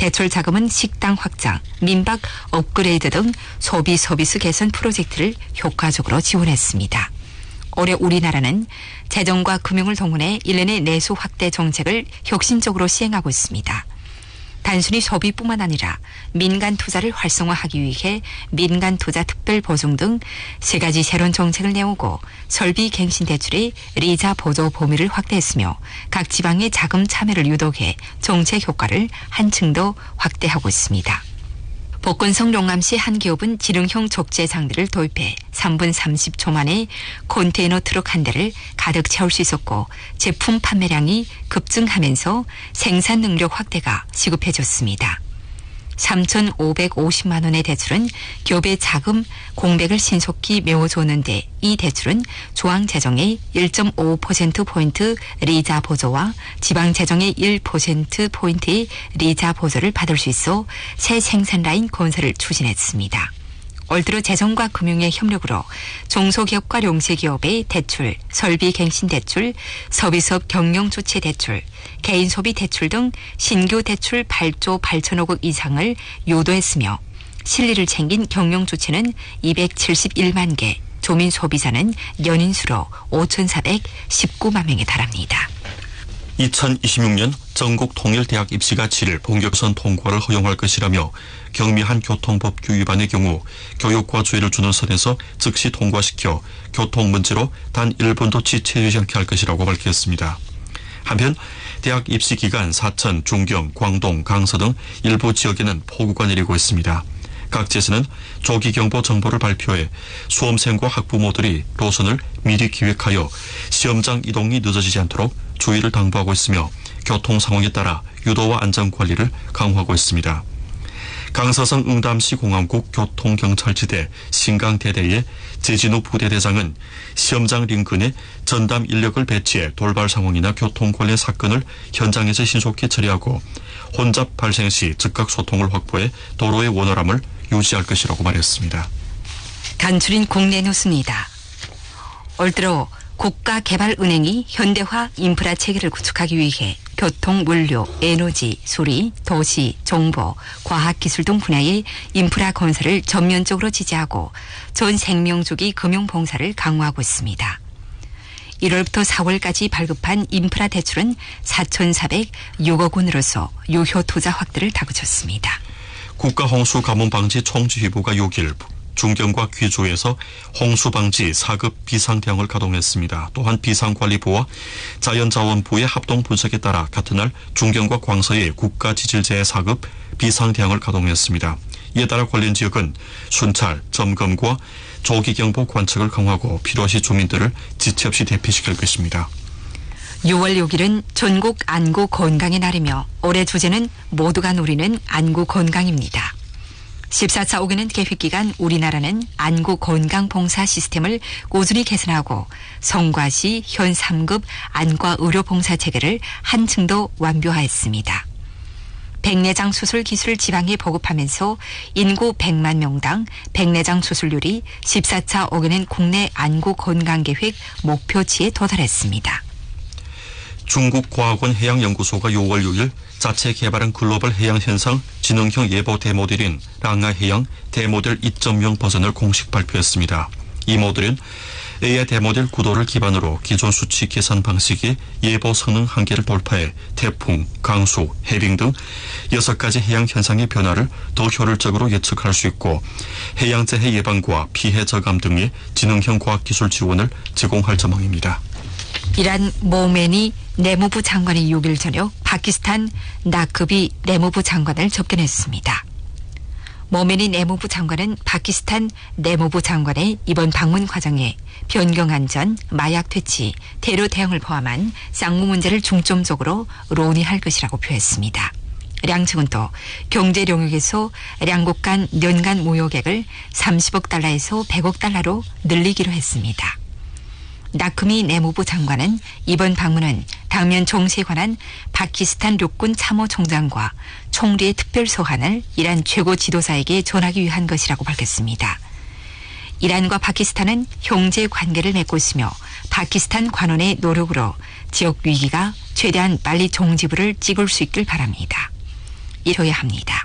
대출 자금은 식당 확장, 민박 업그레이드 등 소비 서비스 개선 프로젝트를 효과적으로 지원했습니다. 올해 우리나라는 재정과 금융을 동원해 1년의 내수 확대 정책을 혁신적으로 시행하고 있습니다. 단순히 소비뿐만 아니라 민간 투자를 활성화하기 위해 민간 투자 특별 보증 등 3가지 새로운 정책을 내오고 설비 갱신 대출의 이자 보조 범위를 확대했으며 각 지방의 자금 참여를 유도해 정책 효과를 한층 더 확대하고 있습니다. 복건성 용암시 한 기업은 지능형 족제장비를 도입해 3분 30초 만에 컨테이너 트럭 한 대를 가득 채울 수 있었고 제품 판매량이 급증하면서 생산 능력 확대가 시급해졌습니다. 3,550만 원의 대출은 기업의 자금 공백을 신속히 메워주었는데 이 대출은 중앙재정의 1.5%포인트 리자 보조와 지방재정의 1%포인트의 리자 보조를 받을 수 있어 새 생산라인 건설을 추진했습니다. 올 들어 재정과 금융의 협력으로 중소기업과 용시기업의 대출, 설비 갱신 대출, 서비스업 경영조치 대출, 개인소비 대출 등 신규 대출 8조 8천억 원 이상을 유도했으며 실리를 챙긴 경영조치는 271만 개, 조민 소비자는 연인 수로 5,419만 명에 달합니다. 2026년 전국 통일대학 입시가 7일 본격선 통과를 허용할 것이라며 경미한 교통법규 위반의 경우 교육과 주의를 주는 선에서 즉시 통과시켜 교통 문제로 단 1분도 지체되지 않게 할 것이라고 밝혔습니다. 한편 대학 입시 기간 사천, 중경, 광동, 강서 등 일부 지역에는 폭우가 내리고 있습니다. 각지에서는 조기경보 정보를 발표해 수험생과 학부모들이 노선을 미리 기획하여 시험장 이동이 늦어지지 않도록 주의를 당부하고 있으며 교통 상황에 따라 유도와 안전 관리를 강화하고 있습니다. 강서성 응담시 공항국 교통경찰지대 신강대대의 재진우 부대대장은 시험장 링근에 전담 인력을 배치해 돌발 상황이나 교통 관련 사건을 현장에서 신속히 처리하고 혼잡 발생 시 즉각 소통을 확보해 도로의 원활함을 유지할 것이라고 말했습니다. 간추린 국내 뉴스입니다. 올 들어 국가개발은행이 현대화 인프라 체계를 구축하기 위해 교통, 물류, 에너지, 수리, 도시, 정보, 과학기술 등 분야의 인프라 건설을 전면적으로 지지하고 전 생명주기 금융봉사를 강화하고 있습니다. 1월부터 4월까지 발급한 인프라 대출은 4,406억 원으로서 유효 투자 확대를 다그쳤습니다. 국가홍수가뭄방지 총지휘부가 6일 중경과 귀주에서 홍수방지 4급 비상대응을 가동했습니다. 또한 비상관리부와 자연자원부의 합동 분석에 따라 같은 날 중경과 광서의 국가지질재해 4급 비상대응을 가동했습니다. 이에 따라 관련 지역은 순찰, 점검과 조기경보 관측을 강화하고 필요시 주민들을 지체 없이 대피시킬 것입니다. 6월 6일은 전국 안구 건강의 날이며 올해 주제는 모두가 누리는 안구 건강입니다. 14차 5개년 계획기간 우리나라는 안구 건강봉사 시스템을 꾸준히 개선하고 성과시 현 3급 안과 의료봉사 체계를 한층 더 완료하였습니다. 백내장 수술 기술을 지방에 보급하면서 인구 100만 명당 백내장 수술률이 14차 5개년 국내 안구 건강계획 목표치에 도달했습니다. 중국과학원 해양연구소가 6월 6일 자체 개발한 글로벌 해양현상 지능형 예보 대모델인 랑아해양 대모델 2.0 버전을 공식 발표했습니다. 이 모델은 AI 대모델 구도를 기반으로 기존 수치 계산 방식의 예보 성능 한계를 돌파해 태풍, 강수, 해빙 등 6가지 해양 현상의 변화를 더 효율적으로 예측할 수 있고 해양재해 예방과 피해 저감 등의 지능형 과학기술 지원을 제공할 전망입니다. 이란 모메니 내무부 장관이 6일 저녁 파키스탄 나크비 내무부 장관을 접견했습니다. 모메니 내무부 장관은 파키스탄 내무부 장관의 이번 방문 과정에 변경안전, 마약 퇴치, 테러 대응을 포함한 쌍무 문제를 중점적으로 논의할 것이라고 표했습니다. 량측은 또 경제 영역에서 양국 간 연간 무역액을 30억 달러에서 100억 달러로 늘리기로 했습니다. 나크미 내무부 장관은 이번 방문은 당면 정세에 관한 파키스탄 육군 참모총장과 총리의 특별 서한을 이란 최고 지도자에게 전하기 위한 것이라고 밝혔습니다. 이란과 파키스탄은 형제 관계를 맺고 있으며 파키스탄 관원의 노력으로 지역 위기가 최대한 빨리 종지부를 찍을 수 있길 바랍니다. 이뤄야 합니다.